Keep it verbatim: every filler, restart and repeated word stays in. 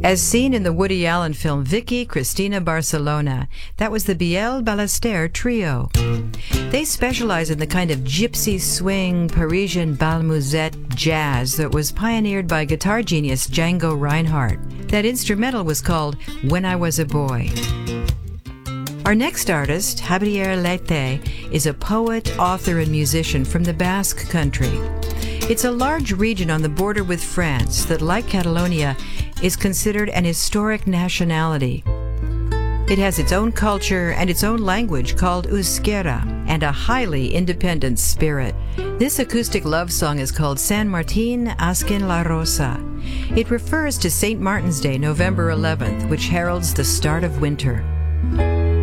As seen in the Woody Allen film Vicky Cristina Barcelona, that was the Biel Ballester Trio. They specialize in the kind of gypsy swing Parisian bal musette jazz that was pioneered by guitar genius Django Reinhardt. That instrumental was called When I Was a Boy. Our next artist, Javier Leite, is a poet, author, and musician from the Basque Country. It's a large region on the border with France that, like Catalonia, is considered an historic nationality. It has its own culture and its own language called Euskera, and a highly independent spirit. This acoustic love song is called San Martin Azken la Rosa. It refers to Saint Martin's Day, November eleventh, which heralds the start of winter.